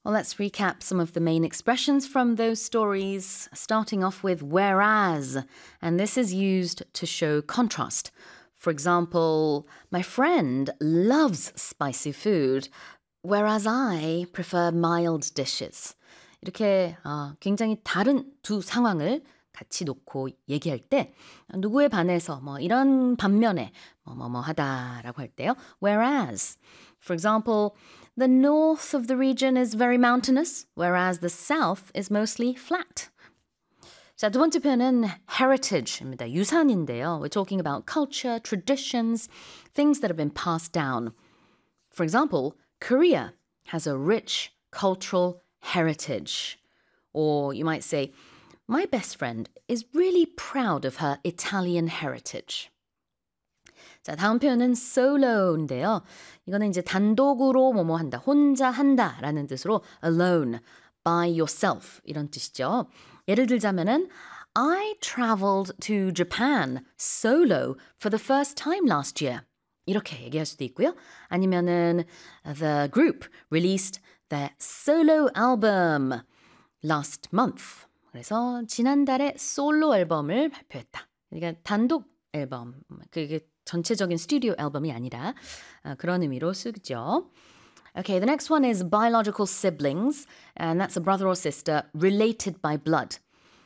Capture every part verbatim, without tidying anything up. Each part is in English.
Well, let's recap some of the main expressions from those stories, starting off with whereas, and this is used to show contrast. For example, my friend loves spicy food, whereas I prefer mild dishes. 이렇게 어, 굉장히 다른 두 상황을 같이 놓고 얘기할 때 누구에 반해서 뭐 이런 반면에 뭐뭐뭐 하다라고 할 때요. Whereas, for example, the north of the region is very mountainous, whereas the south is mostly flat. 자, 두 번째 표현은 heritage입니다. 유산인데요. We're talking about culture, traditions, things that have been passed down. For example, Korea has a rich cultural heritage. Or you might say, my best friend is really proud of her Italian heritage. 자, 다음 표현은 solo인데요. 이거는 이제 단독으로 뭐뭐 한다, 혼자 한다라는 뜻으로 alone, by yourself 이런 뜻이죠. 예를 들자면은 I traveled to Japan solo for the first time last year. 이렇게 얘기할 수도 있고요. 아니면은 the group released their solo album last month. 그래서 지난달에 솔로 앨범을 발표했다. 그러니까 단독 앨범, 그게 전체적인 스튜디오 앨범이 아니라 그런 의미로 쓰죠. Okay, the next one is biological siblings, and that's a brother or sister related by blood.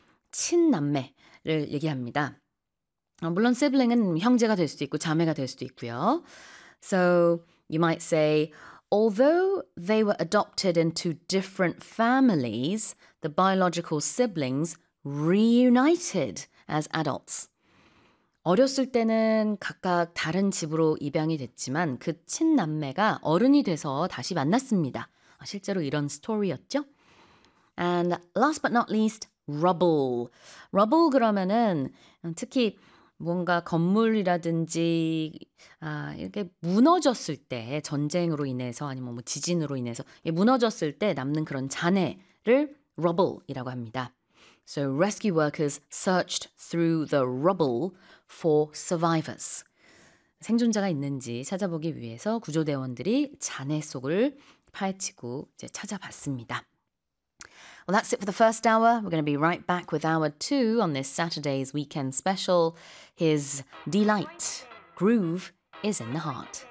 친남매를 얘기합니다. 물론 sibling은 형제가 될 수도 있고 자매가 될 수도 있고요. So you might say, although they were adopted into different families, the biological siblings reunited as adults. 어렸을 때는 각각 다른 집으로 입양이 됐지만 그 친남매가 어른이 돼서 다시 만났습니다. 실제로 이런 스토리였죠. And last but not least, rubble. rubble 그러면은 특히 뭔가 건물이라든지 아, 이렇게 무너졌을 때 전쟁으로 인해서 아니면 뭐 지진으로 인해서 무너졌을 때 남는 그런 잔해를 rubble이라고 합니다. So rescue workers searched through the rubble for survivors. 생존자가 있는지 찾아보기 위해서 구조대원들이 잔해 속을 파헤치고 이제 찾아봤습니다. Well, that's it for the first hour. We're going to be right back with hour two on this Saturday's weekend special. His delight, groove is in the heart.